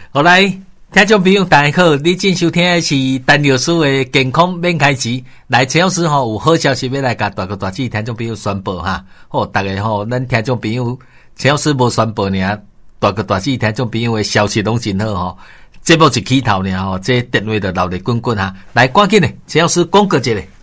好来，听众朋友大家好，你正收听的是陈老师的健康免开支。来，陈老师有好消息要来甲大哥大姐听众朋友宣布哈。好，大家咱听众朋友，陈老师无宣布尔，大哥大姐听众朋友的消息拢真好节目一起头尔这电话就闹得滚滚哈。来，赶紧的，陈老师广告一下。